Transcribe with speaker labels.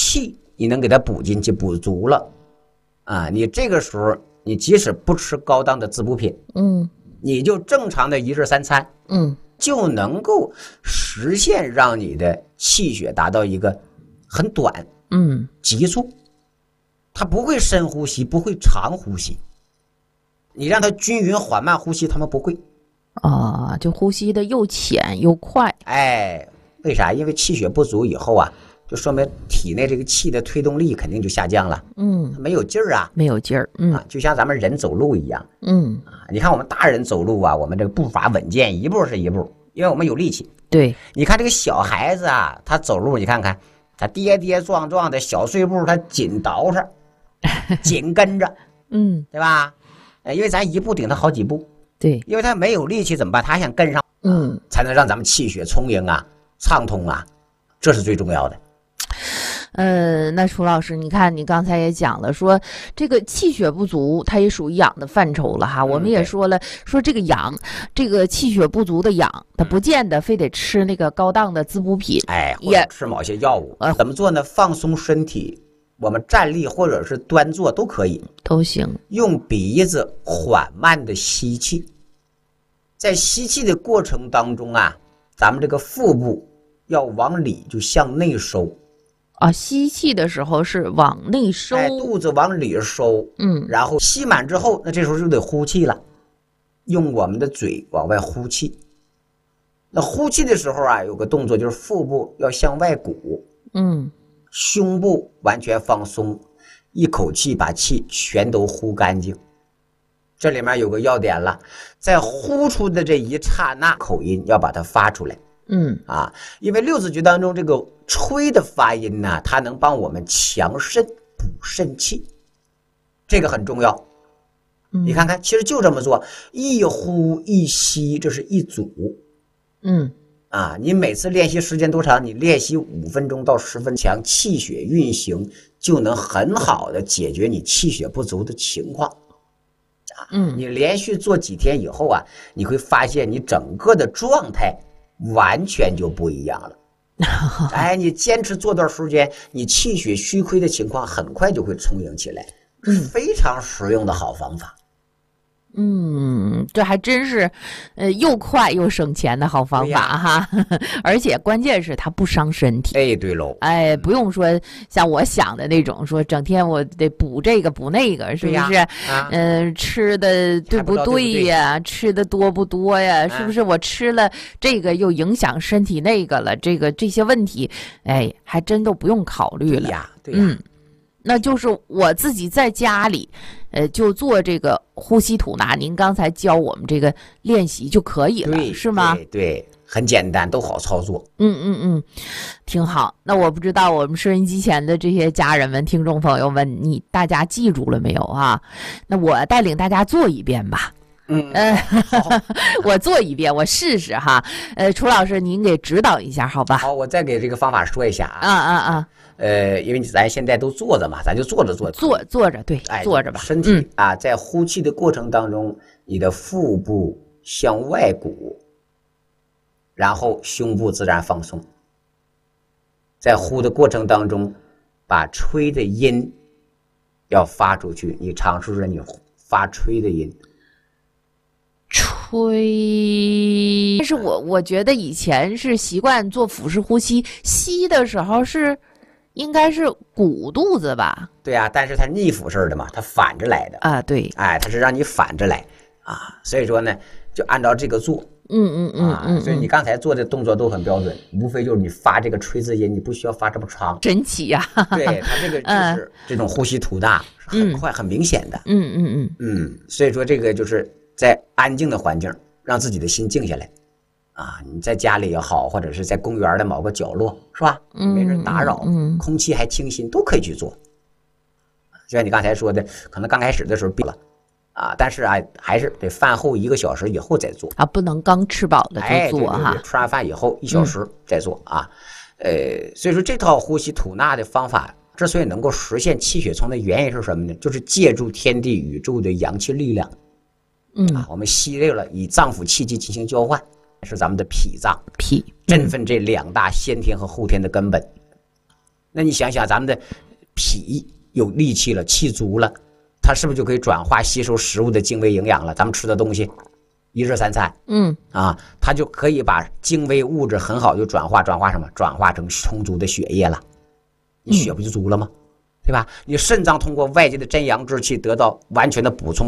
Speaker 1: 气你能给它补进去，补足了啊，你这个时候你即使不吃高档的滋补品，你就正常的一日三餐，就能够实现让你的气血达到一个很短，急促，它不会深呼吸，不会长呼吸，你让它均匀缓慢呼吸，他们不会
Speaker 2: 啊，就呼吸的又浅又快。
Speaker 1: 哎，为啥？因为气血不足以后啊，就说明体内这个气的推动力肯定就下降了，没有劲儿啊，
Speaker 2: 没有劲儿，
Speaker 1: 就像咱们人走路一样，你看我们大人走路啊，我们这个步伐稳健，一步是一步，因为我们有力气。
Speaker 2: 对，
Speaker 1: 你看这个小孩子啊，他走路，你看看他跌跌撞撞的小碎步，他紧倒着，紧跟着，对吧？因为咱一步顶他好几步，
Speaker 2: 对，
Speaker 1: 因为他没有力气怎么办？他想跟上，才能让咱们气血充盈啊，畅通啊，这是最重要的。
Speaker 2: 那楚老师，你看你刚才也讲了，说这个气血不足，它也属于养的范畴了哈。我们也说了，说这个养，这个气血不足的养，它不见得非得吃那个高档的滋补品，
Speaker 1: 或者吃某些药物。怎么做呢？放松身体，我们站立或者是端坐都可以，
Speaker 2: 都行。
Speaker 1: 用鼻子缓慢的吸气，在吸气的过程当中啊，咱们这个腹部要往里就向内收。
Speaker 2: 吸气的时候是往内收，
Speaker 1: 肚子往里收，然后吸满之后，那这时候就得呼气了，用我们的嘴往外呼气。那呼气的时候啊，有个动作就是腹部要向外鼓，胸部完全放松，一口气把气全都呼干净。这里面有个要点了，在呼出的这一刹那，口音要把它发出来。因为六字诀当中这个吹的发音呢，它能帮我们强肾补肾气，这个很重要。你看看，其实就这么做，一呼一吸，这是一组。你每次练习时间多长？你练习5分钟到10分钟，气血运行就能很好的解决你气血不足的情况。你连续做几天以后啊，你会发现你整个的状态完全就不一样了。你坚持做段时间，你气血虚亏的情况很快就会充盈起来，非常实用的好方法。
Speaker 2: 这还真是又快又省钱的好方法哈。而且关键是它不伤身体。
Speaker 1: 对喽，
Speaker 2: 不用说像我想的那种，说整天我得补这个补那个，是不是？吃的对不对呀？吃的多不多呀？是不是我吃了这个又影响身体那个了？这些问题，还真都不用考虑了。
Speaker 1: 对呀。
Speaker 2: 那就是我自己在家里，就做这个呼吸吐纳，您刚才教我们这个练习就可以了，是吗？
Speaker 1: 对，很简单，都好操作。
Speaker 2: 挺好。那我不知道我们收音机前的这些家人们、听众朋友们，大家记住了没有啊？那我带领大家做一遍吧。我做一遍，我试试哈。楚老师，您给指导一下，好吧？
Speaker 1: 好，我再给这个方法说一下
Speaker 2: 啊。
Speaker 1: 因为咱现在都坐着嘛，咱就坐着。
Speaker 2: 坐着，对，坐着吧。
Speaker 1: 身体在呼气的过程当中，你的腹部向外鼓，然后胸部自然放松。在呼的过程当中，把吹的音要发出去，你尝试着你发吹的音。
Speaker 2: 吹，但是我觉得以前是习惯做腹式呼吸，吸的时候应该是鼓肚子吧？
Speaker 1: 对呀，但是它逆腹式的嘛，它反着来的
Speaker 2: 啊。对，
Speaker 1: 它是让你反着来啊，所以说呢，就按照这个做。所以你刚才做的动作都很标准，无非就是你发这个吹字音，你不需要发这么长。
Speaker 2: 神奇呀！
Speaker 1: 对，它这个就是这种呼吸吐纳是很快、很明显的。所以说这个就是在安静的环境，让自己的心静下来。你在家里也好，或者是在公园的某个角落，是吧？没人打扰，空气还清新，都可以去做。就像你刚才说的，可能刚开始的时候闭了但是还是得饭后1个小时以后再做
Speaker 2: 不能刚吃饱了就做哈。
Speaker 1: 对，吃完饭以后1小时再做所以说这套呼吸吐纳的方法之所以能够实现气血充的原因是什么呢？就是借助天地宇宙的阳气力量。我们吸溜了，以脏腑气机进行交换。是咱们的脾脏，振奋这2大先天和后天的根本。 那你想想，咱们的脾有力气了，气足了，它是不是就可以转化吸收食物的精微营养了？咱们吃的东西，一日三餐，它就可以把精微物质很好就转化什么？转化成充足的血液了，你血不就足了吗？对吧？你肾脏通过外界的真阳之气得到完全的补充。